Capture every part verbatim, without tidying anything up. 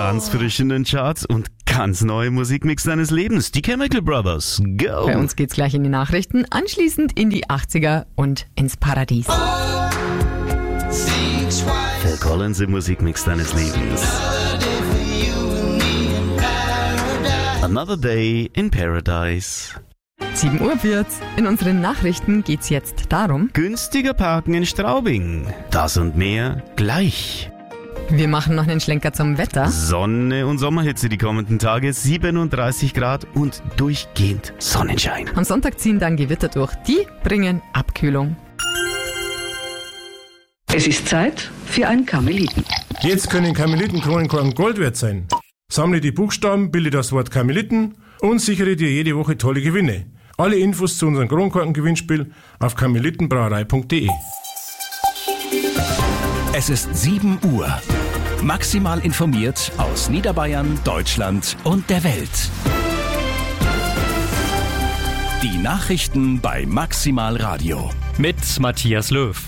ganz frisch in den Charts und ganz neue Musikmix deines Lebens. Die Chemical Brothers. Go! Bei uns geht's gleich in die Nachrichten, anschließend in die achtziger und ins Paradies. Phil Collins im Musikmix deines Lebens. Another Day in Paradise. sieben Uhr wird's. In unseren Nachrichten geht's jetzt darum: Günstiger Parken in Straubing. Das und mehr gleich. Wir machen noch einen Schlenker zum Wetter. Sonne und Sommerhitze die kommenden Tage, siebenunddreißig Grad und durchgehend Sonnenschein. Am Sonntag ziehen dann Gewitter durch. Die bringen Abkühlung. Es ist Zeit für ein Karmeliten. Jetzt können Karmelitenkronenkorken Gold wert sein. Sammle die Buchstaben, bilde das Wort Karmeliten und sichere dir jede Woche tolle Gewinne. Alle Infos zu unserem Kronkorken-Gewinnspiel auf karmelitenbrauerei punkt de. Es ist sieben Uhr. Maximal informiert aus Niederbayern, Deutschland und der Welt. Die Nachrichten bei Maximal Radio. Mit Matthias Löw.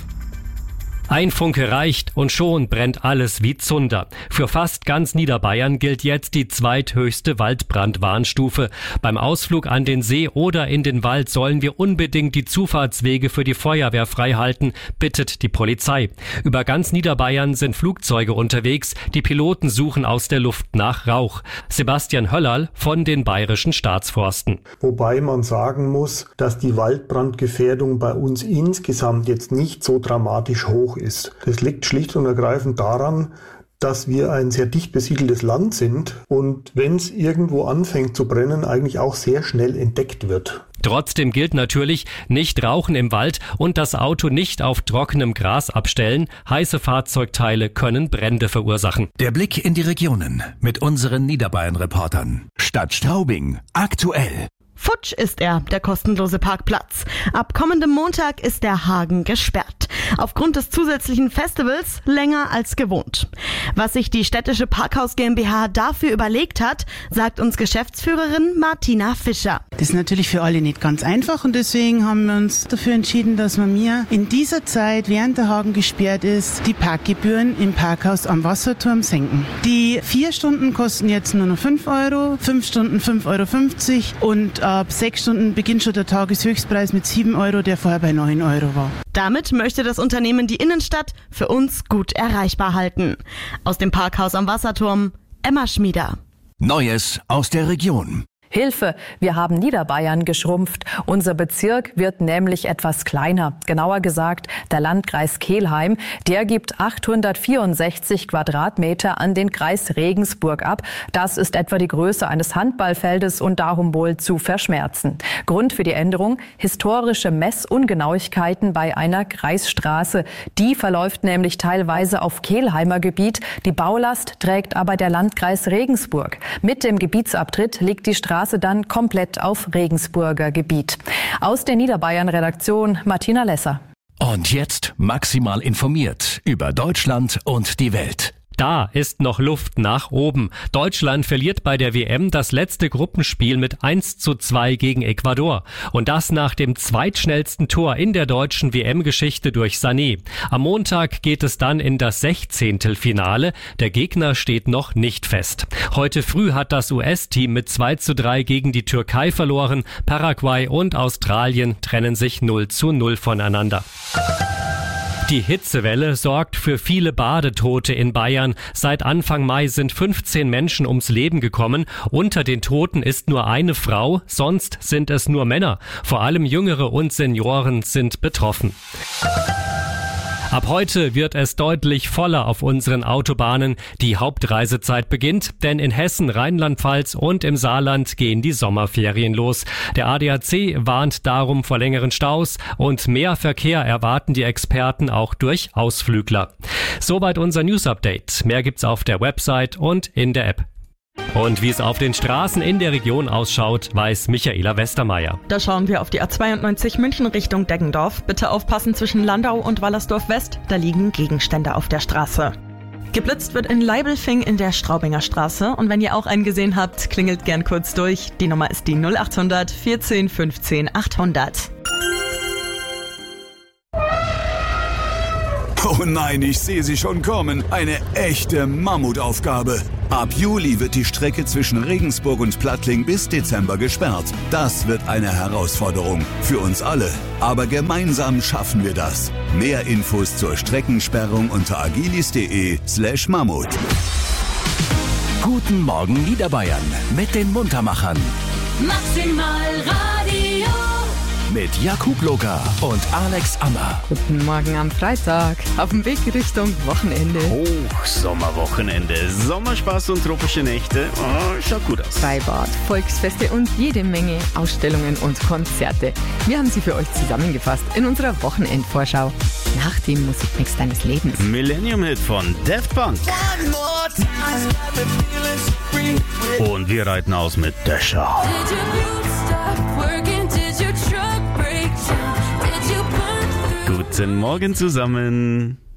Ein Funke reicht und schon brennt alles wie Zunder. Für fast ganz Niederbayern gilt jetzt die zweithöchste Waldbrandwarnstufe. Beim Ausflug an den See oder in den Wald sollen wir unbedingt die Zufahrtswege für die Feuerwehr freihalten, bittet die Polizei. Über ganz Niederbayern sind Flugzeuge unterwegs. Die Piloten suchen aus der Luft nach Rauch. Sebastian Höllerl von den Bayerischen Staatsforsten. Wobei man sagen muss, dass die Waldbrandgefährdung bei uns insgesamt jetzt nicht so dramatisch hoch ist. Das liegt schlicht und ergreifend daran, dass wir ein sehr dicht besiedeltes Land sind und wenn es irgendwo anfängt zu brennen, eigentlich auch sehr schnell entdeckt wird. Trotzdem gilt natürlich, nicht rauchen im Wald und das Auto nicht auf trockenem Gras abstellen. Heiße Fahrzeugteile können Brände verursachen. Der Blick in die Regionen mit unseren Niederbayern-Reportern. Stadt Straubing, aktuell. Futsch ist er, der kostenlose Parkplatz. Ab kommendem Montag ist der Hagen gesperrt. Aufgrund des zusätzlichen Festivals länger als gewohnt. Was sich die städtische Parkhaus GmbH dafür überlegt hat, sagt uns Geschäftsführerin Martina Fischer. Das ist natürlich für alle nicht ganz einfach und deswegen haben wir uns dafür entschieden, dass wir mir in dieser Zeit, während der Hagen gesperrt ist, die Parkgebühren im Parkhaus am Wasserturm senken. Die vier Stunden kosten jetzt nur noch fünf Euro, fünf Stunden fünf Euro fünfzig und ab sechs Stunden beginnt schon der Tageshöchstpreis mit sieben Euro, der vorher bei neun Euro war. Damit möchte das Unternehmen die Innenstadt für uns gut erreichbar halten. Aus dem Parkhaus am Wasserturm, Emma Schmieder. Neues aus der Region. Hilfe, wir haben Niederbayern geschrumpft. Unser Bezirk wird nämlich etwas kleiner. Genauer gesagt, der Landkreis Kelheim, der gibt achthundertvierundsechzig Quadratmeter an den Kreis Regensburg ab. Das ist etwa die Größe eines Handballfeldes und darum wohl zu verschmerzen. Grund für die Änderung: historische Messungenauigkeiten bei einer Kreisstraße. Die verläuft nämlich teilweise auf Kelheimer Gebiet. Die Baulast trägt aber der Landkreis Regensburg. Mit dem Gebietsabtritt liegt die Straße dann komplett auf Regensburger Gebiet. Aus der Niederbayern-Redaktion Martina Lesser. Und jetzt maximal informiert über Deutschland und die Welt. Da ist noch Luft nach oben. Deutschland verliert bei der W M das letzte Gruppenspiel mit eins zu zwei gegen Ecuador. Und das nach dem zweitschnellsten Tor in der deutschen W M-Geschichte durch Sané. Am Montag geht es dann in das Sechzehntelfinale. Der Gegner steht noch nicht fest. Heute früh hat das U S-Team mit zwei zu drei gegen die Türkei verloren. Paraguay und Australien trennen sich null zu null voneinander. Die Hitzewelle sorgt für viele Badetote in Bayern. Seit Anfang Mai sind fünfzehn Menschen ums Leben gekommen. Unter den Toten ist nur eine Frau, sonst sind es nur Männer. Vor allem Jüngere und Senioren sind betroffen. Ab heute wird es deutlich voller auf unseren Autobahnen. Die Hauptreisezeit beginnt, denn in Hessen, Rheinland-Pfalz und im Saarland gehen die Sommerferien los. Der A D A C warnt darum vor längeren Staus und mehr Verkehr erwarten die Experten auch durch Ausflügler. Soweit unser News-Update. Mehr gibt's auf der Website und in der App. Und wie es auf den Straßen in der Region ausschaut, weiß Michaela Westermeier. Da schauen wir auf die A zweiundneunzig München Richtung Deggendorf. Bitte aufpassen zwischen Landau und Wallersdorf West, da liegen Gegenstände auf der Straße. Geblitzt wird in Leibelfing in der Straubinger Straße. Und wenn ihr auch einen gesehen habt, klingelt gern kurz durch. Die Nummer ist die null achthundert vierzehn fünfzehn achthundert. Oh, Oh nein, ich sehe sie schon kommen. Eine echte Mammutaufgabe. Ab Juli wird die Strecke zwischen Regensburg und Plattling bis Dezember gesperrt. Das wird eine Herausforderung für uns alle. Aber gemeinsam schaffen wir das. Mehr Infos zur Streckensperrung unter agilis.de slash Mammut. Guten Morgen Niederbayern mit den Muntermachern. Maximal Radio. Mit Jakub Loka und Alex Ammer. Guten Morgen am Freitag. Auf dem Weg Richtung Wochenende. Hochsommerwochenende. Sommerspaß und tropische Nächte. Oh, schaut gut aus. Freibad, Volksfeste und jede Menge Ausstellungen und Konzerte. Wir haben sie für euch zusammengefasst in unserer Wochenendvorschau. Nach dem Musikmix deines Lebens. Millennium-Hit von Daft Punk. Und wir reiten aus mit Dasher. Guten Morgen zusammen.